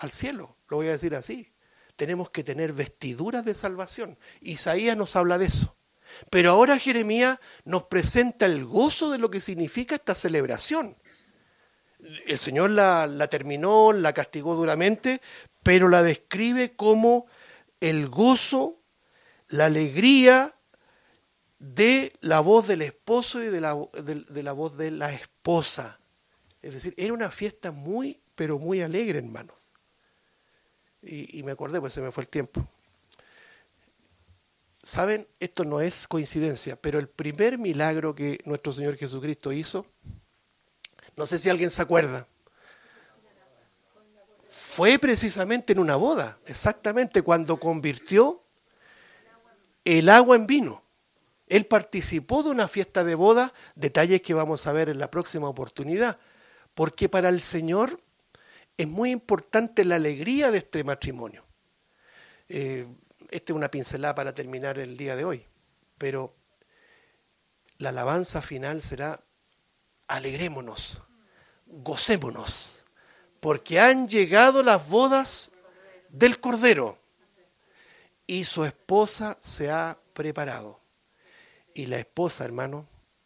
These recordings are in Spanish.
al cielo, lo voy a decir así. Tenemos que tener vestiduras de salvación. Isaías nos habla de eso. Pero ahora Jeremías nos presenta el gozo de lo que significa esta celebración. El Señor la terminó, la castigó duramente, pero la describe como el gozo, la alegría de la voz del esposo y de la voz de la esposa. Es decir, era una fiesta muy, pero muy alegre, hermanos. Y me acordé, pues se me fue el tiempo. ¿Saben? Esto no es coincidencia, pero el primer milagro que nuestro Señor Jesucristo hizo, no sé si alguien se acuerda, fue precisamente en una boda, exactamente cuando convirtió el agua en vino. Él participó de una fiesta de boda, detalles que vamos a ver en la próxima oportunidad, porque para el Señor es muy importante la alegría de este matrimonio. Esta es una pincelada para terminar el día de hoy, pero la alabanza final será: alegrémonos, gocémonos, porque han llegado las bodas del Cordero y su esposa se ha preparado. Y la esposa, hermano,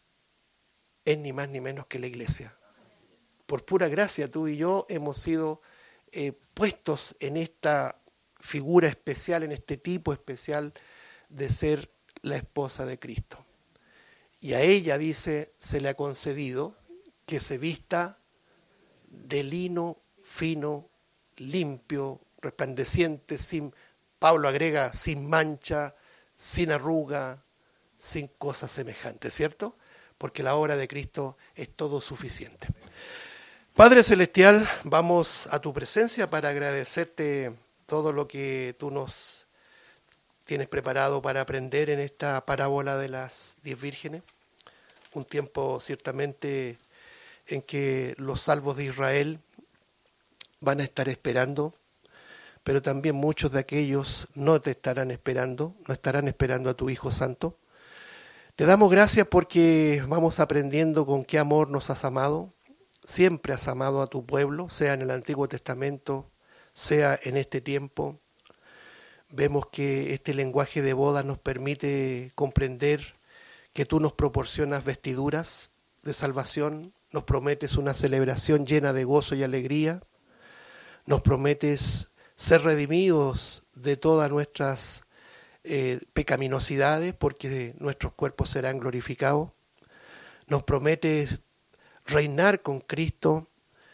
es ni más ni menos que la iglesia. Por pura gracia, tú y yo hemos sido puestos en esta figura especial, en este tipo especial de ser la esposa de Cristo. Y a ella, dice, se le ha concedido que se vista de lino fino, limpio, resplandeciente, Pablo agrega, sin mancha, sin arruga, sin cosas semejantes, ¿cierto? Porque la obra de Cristo es todo suficiente. Padre Celestial, vamos a tu presencia para agradecerte todo lo que tú nos tienes preparado para aprender en esta parábola de las 10 vírgenes. Un tiempo ciertamente en que los salvos de Israel van a estar esperando, pero también muchos de aquellos no te estarán esperando, no estarán esperando a tu Hijo Santo. Te damos gracias porque vamos aprendiendo con qué amor nos has amado. Siempre has amado a tu pueblo, sea en el Antiguo Testamento, sea en este tiempo. Vemos que este lenguaje de boda nos permite comprender que tú nos proporcionas vestiduras de salvación, nos prometes una celebración llena de gozo y alegría, nos prometes ser redimidos de todas nuestras pecaminosidades porque nuestros cuerpos serán glorificados, nos prometes reinar con Cristo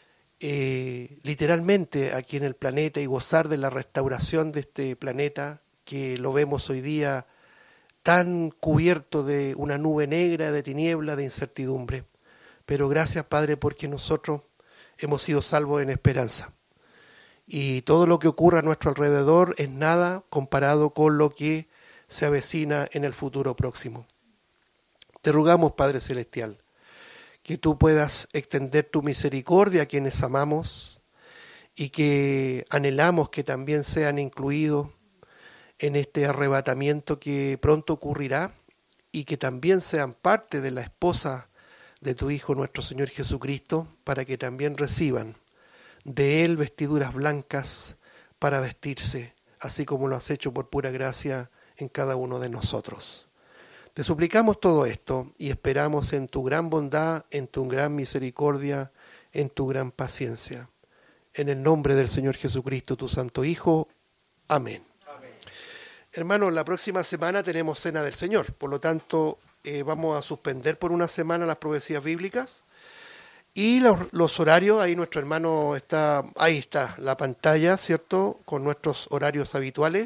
literalmente aquí en el planeta y gozar de la restauración de este planeta que lo vemos hoy día tan cubierto de una nube negra, de tiniebla, de incertidumbre. Pero gracias, Padre, porque nosotros hemos sido salvos en esperanza. Y todo lo que ocurra a nuestro alrededor es nada comparado con lo que se avecina en el futuro próximo. Te rogamos, Padre Celestial, que tú puedas extender tu misericordia a quienes amamos y que anhelamos que también sean incluidos en este arrebatamiento que pronto ocurrirá y que también sean parte de la esposa de tu Hijo nuestro Señor Jesucristo, para que también reciban de Él vestiduras blancas para vestirse, así como lo has hecho por pura gracia en cada uno de nosotros. Te suplicamos todo esto y esperamos en tu gran bondad, en tu gran misericordia, en tu gran paciencia. En el nombre del Señor Jesucristo, tu Santo Hijo. Amén. Amén. Hermanos, la próxima semana tenemos Cena del Señor, por lo tanto vamos a suspender por una semana las profecías bíblicas. Y los horarios, ahí nuestro hermano está, ahí está la pantalla, ¿cierto? Con nuestros horarios habituales.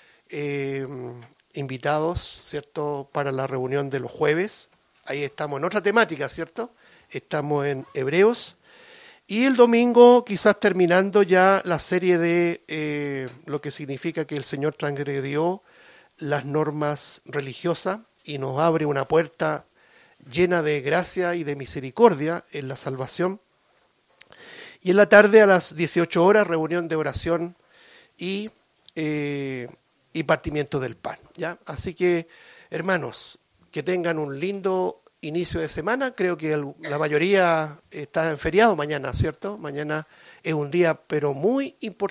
Invitados, ¿cierto? Para la reunión de los jueves. Ahí estamos en otra temática, ¿cierto? Estamos en Hebreos. Y el domingo quizás terminando ya la serie de lo que significa que el Señor transgredió las normas religiosas y nos abre una puerta llena de gracia y de misericordia en la salvación. Y en la tarde a las 18 horas, reunión de oración y partimiento del pan, ¿ya? Así que, hermanos, que tengan un lindo inicio de semana. Creo que la mayoría está en feriado mañana, ¿cierto? Mañana es un día, pero muy importante.